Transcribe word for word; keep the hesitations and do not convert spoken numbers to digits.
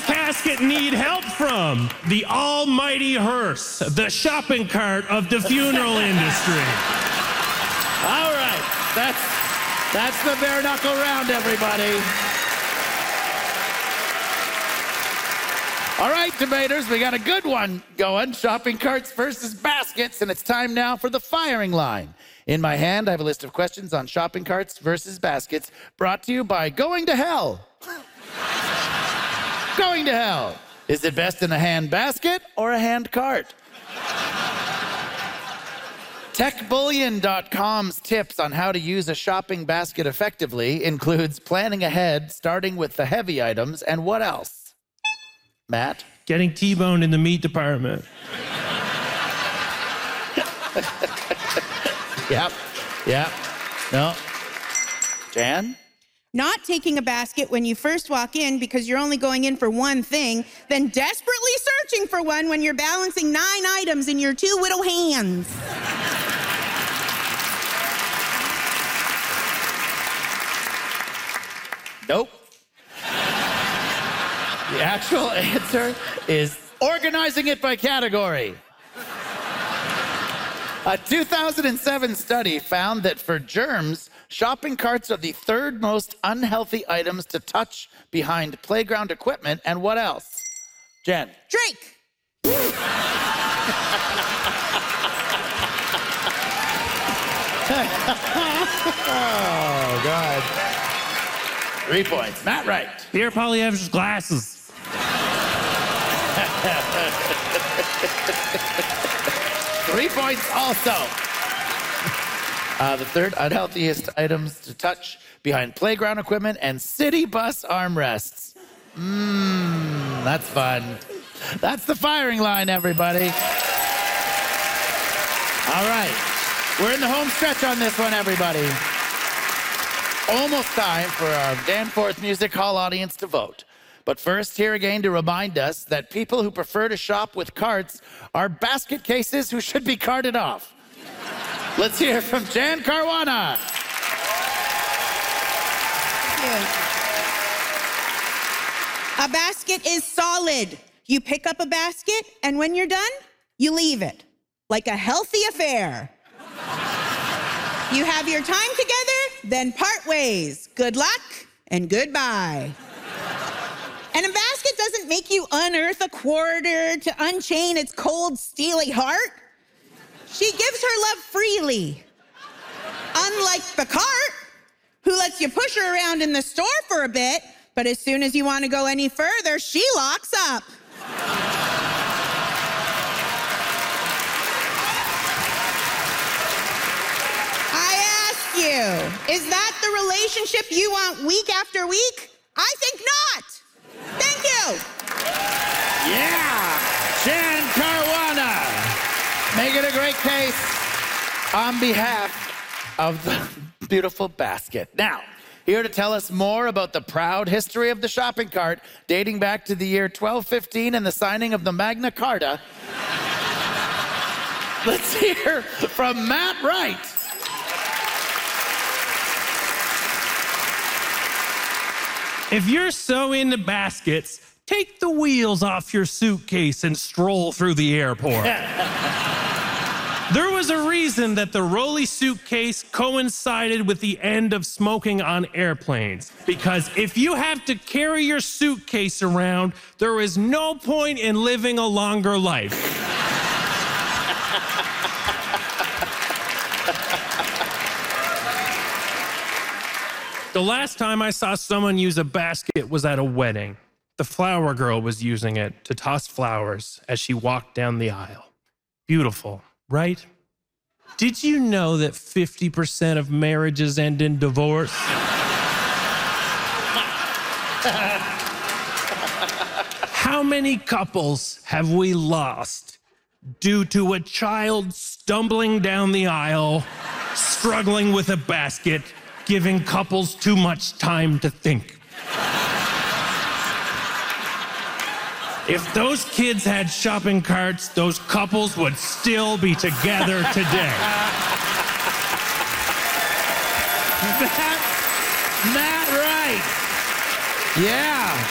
casket need help from? The almighty hearse, the shopping cart of the funeral industry. All right, that's, that's the bare knuckle round, everybody. All right, debaters, we got a good one going. Shopping carts versus baskets, and it's time now for the firing line. In my hand, I have a list of questions on shopping carts versus baskets, brought to you by Going to Hell. Going to Hell. Is it best in a hand basket or a hand cart? tech bullion dot com's tips on how to use a shopping basket effectively includes planning ahead, starting with the heavy items, and what else? Matt? Getting T-boned in the meat department. Yep, yep, no. Jan? Not taking a basket when you first walk in because you're only going in for one thing, then desperately searching for one when you're balancing nine items in your two little hands. Nope. The actual answer is organizing it by category. A two thousand seven study found that for germs, shopping carts are the third most unhealthy items to touch behind playground equipment. And what else? Jen? Drake. Oh, God. Three points. Matt Wright. Pierre Poilievre's glasses. Three points also. Uh, the third unhealthiest items to touch behind playground equipment and city bus armrests. Mmm, that's fun. That's the firing line, everybody. All right. We're in the home stretch on this one, everybody. Almost time for our Danforth Music Hall audience to vote. But first, here again to remind us that people who prefer to shop with carts are basket cases who should be carted off. Let's hear from Jan Caruana. A basket is solid. You pick up a basket, and when you're done, you leave it. Like a healthy affair. You have your time together, then part ways. Good luck and goodbye. And a basket doesn't make you unearth a quarter to unchain its cold, steely heart. She gives her love freely. Unlike the cart, who lets you push her around in the store for a bit, but as soon as you want to go any further, she locks up. I ask you, is that the relationship you want week after week? I think not. Thank you. Yeah, Jan Caruana, making a great case on behalf of the beautiful basket. Now, here to tell us more about the proud history of the shopping cart dating back to the year twelve fifteen and the signing of the Magna Carta, let's hear from Matt Wright. If you're so into baskets, take the wheels off your suitcase and stroll through the airport. There was a reason that the Rolly suitcase coincided with the end of smoking on airplanes. Because if you have to carry your suitcase around, there is no point in living a longer life. The last time I saw someone use a basket was at a wedding. The flower girl was using it to toss flowers as she walked down the aisle. Beautiful, right? Did you know that fifty percent of marriages end in divorce? How many couples have we lost due to a child stumbling down the aisle, struggling with a basket, giving couples too much time to think? If those kids had shopping carts, those couples would still be together today. Matt, Matt Wright. Yeah.